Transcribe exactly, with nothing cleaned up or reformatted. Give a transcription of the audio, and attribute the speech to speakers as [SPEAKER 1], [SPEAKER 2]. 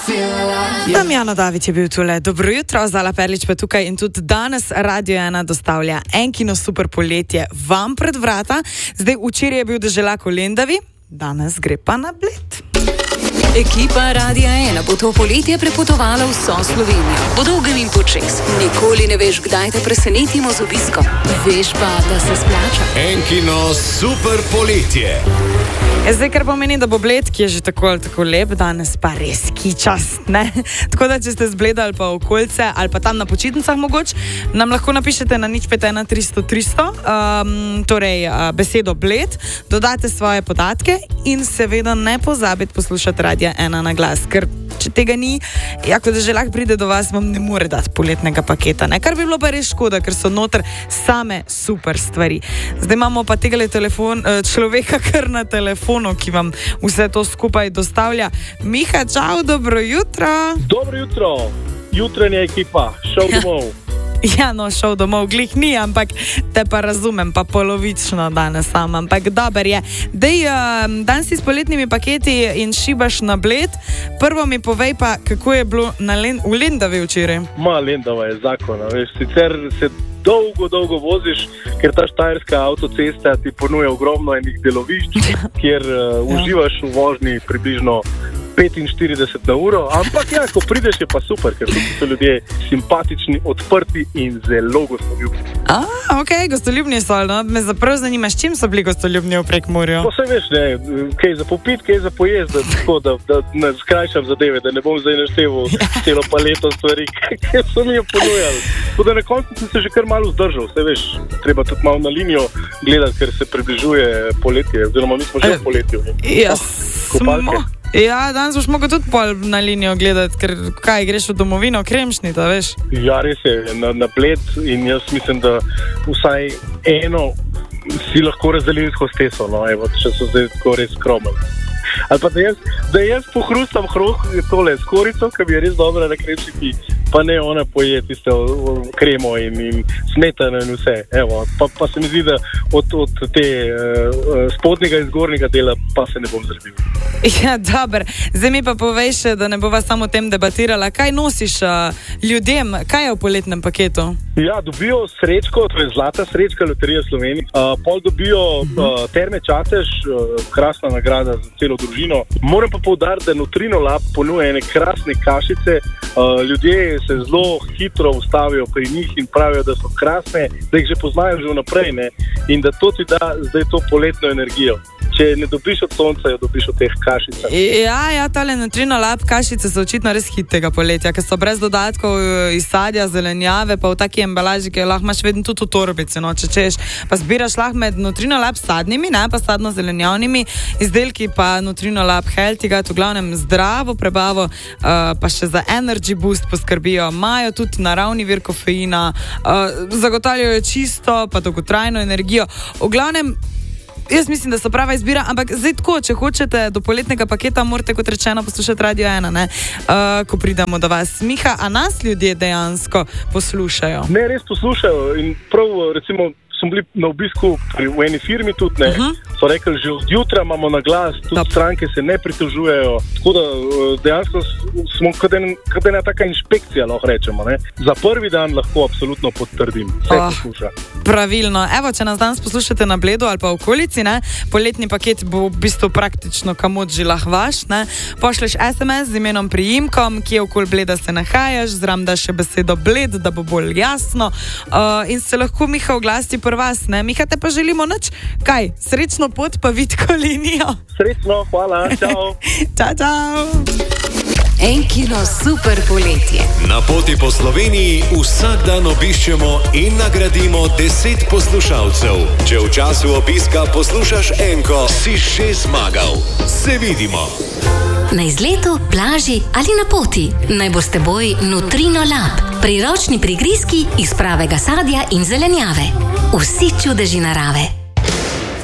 [SPEAKER 1] Damjano David je bil tule. Dobro jutro, Zala Perlič pa tukaj in tudi danes Radio ena dostavlja Enkino super poletje vam pred vrata. Zdaj včeraj je bil deželak v Lendavi, danes gre pa na Bled.
[SPEAKER 2] Ekipa Radia ena bo to poletje prepotovala vso Slovenijo. Po dolgem in počez. Nikoli ne veš, kdaj te presenetimo z obiskom. Veš pa, da se splača.
[SPEAKER 3] Enkino super poletje.
[SPEAKER 1] Zdaj, kar pomeni, da bo Bled, ki je že tako ali tako lep, danes pa res kičast, ne? Tako da, če ste z Bleda ali pa okolice, ali pa tam na počitnicah mogoče, nam lahko napišete na nič pet ena tristo tristo, um, torej uh, besedo Bled, dodate svoje podatke in seveda ne pozabite poslušati Radia ena na glas, ker če tega ni, jako da že lahko pride do vas, vam ne more dati poletnega paketa, ne? Kar bi bilo pa res škoda, ker so noter same super stvari. Zdaj imamo pa tega telefon, človeka kar na telefonu, ki vam vse to skupaj dostavlja. Miha, čau, dobro jutro.
[SPEAKER 4] Dobro jutro, jutranja ekipa, šel domov.
[SPEAKER 1] Ja, no, šel domov, glih ni, ampak te pa razumem, pa polovično danes sam, ampak dober je. Dej, um, dan si s poletnimi paketi in šibaš na Bled. Prvo mi povej pa, kako je bilo na Len- v Lendavi včeraj.
[SPEAKER 4] Ma, Lendava je zakon, veš, sicer se dolgo, dolgo voziš, ker ta štajerska avtocesta ti ponuja ogromno enih delovišč, kjer uh, uživaš v vožnji približno petinštirideset na uro, ampak ja, ko prideš je pa super, ker so ljudje simpatični, odprti in zelo gostoljubni.
[SPEAKER 1] A, ok, gostoljubni so, no, me zaprav zanima, s čim so bili gostoljubni v Prekmurju?
[SPEAKER 4] Pa saj veš, ne, kaj za popit, kaj za pojezd, da, tako, da, da ne skrajšam zadeve, da ne bom zdaj našteval celo paleto stvari, kaj so mi jo ponujali. Tako da na koncu sem se že kar malo vzdržal, saj veš, treba tudi malo na linijo gledati, ker se približuje poletje, oziroma mi smo že v poletju.
[SPEAKER 1] Ja, smo. Ja, danes boš mogel tudi pol na linijo gledati, ker kaj, greš v domovino, Kremšnita, veš?
[SPEAKER 4] Ja, res je, na, na Bled in jaz mislim, da vsaj eno si lahko razdelil s hosteso, no, evo, če so zdaj tako res skromni. Ali pa da jaz, da jaz pohrustam hruh tole s korico, ki bi je res dobra na Kremšniki, pa ne ona poje tiste kremo in, in smetano in vse. Evo, pa, pa se mi zdi, da od, od te uh, spodnjega in zgornjega dela pa se ne bom zredil.
[SPEAKER 1] Ja, dober. Zdaj mi pa povej še, da ne bova samo o tem debatirala. Kaj nosiš uh, ljudem? Kaj je v poletnem paketu?
[SPEAKER 4] Ja, dobijo srečko, to je zlata srečka Loterija Slovenije. Uh, pol dobijo uh, Terme Čatež, uh, krasna nagrada za celo družino. Moram pa poudariti, da Nutrino Lab ponuja ene krasne kašice. Uh, ljudje se zelo hitro ustavijo pri njih in pravijo, da so krasne, da jih že poznajo že vnaprej, ne? In da to ti da zdaj to poletno energijo. Če ne dobiš od sonca, jo dobiš od teh kašic.
[SPEAKER 1] Ja, ja, tale Nutrino Lab kašice so očitno res hit tega poletja, ker so brez dodatkov iz sadja, zelenjave, pa v taki embalaži, ki jo lahko imaš vedno tudi v torbici, no, če češ. Pa zbiraš lahko med Nutrino Lab sadnimi, ne, pa sadno-zelenjavnimi izdelki, pa Nutrino Lab Healthy, v glavnem zdravo prebavo, uh, pa še za energy boost poskrbijo. Imajo tudi naravni vir kofeina, uh, zagotavljajo čisto, pa dolgotrajno energijo. V glavnem, jaz mislim, da so prava izbira, ampak zdaj tako, če hočete do poletnega paketa, morate, kot rečeno, poslušati Radio ena, ne? Uh, ko pridemo do vas. Miha, a nas ljudje dejansko poslušajo?
[SPEAKER 4] Ne, res poslušajo in prav, recimo, smo bili na obisku pri, v eni firmi tudi, ne, uh-huh. So rekli, že od jutra imamo na glas, tudi Top. Stranke se ne pritožujejo, tako da dejansko smo kot ena, kot ena taka inšpekcija, lahko rečemo, ne. Za prvi dan lahko absolutno potrdim, vse oh, posluša.
[SPEAKER 1] Pravilno. Evo, če nas danes poslušate na Bledu ali pa v okolici, ne, poletni paket bo v bistvu praktično kamot že lahko vaš, ne. Pošleš es em es z imenom priimkom, kje okoli Bleda se nahajaš, zram daš še besedo Bled, da bo bolj jasno, uh, in se lahko Miha oglasi pri vas, ne. Miha, te pa želimo nič. Kaj? Srečno pot pa vitko linijo.
[SPEAKER 4] Srečno, hvala, čau.
[SPEAKER 1] Čau, čau.
[SPEAKER 2] Enkino super poletje.
[SPEAKER 3] Na poti po Sloveniji vsak dan obiščemo in nagradimo deset poslušalcev. Če v času obiska poslušaš Enko, si še zmagal. Se vidimo.
[SPEAKER 5] Na izletu, plaži ali na poti. Naj bo s teboj Nutrino Lab. Priročni prigrizki iz pravega sadja in zelenjave. Vsi čudeži narave.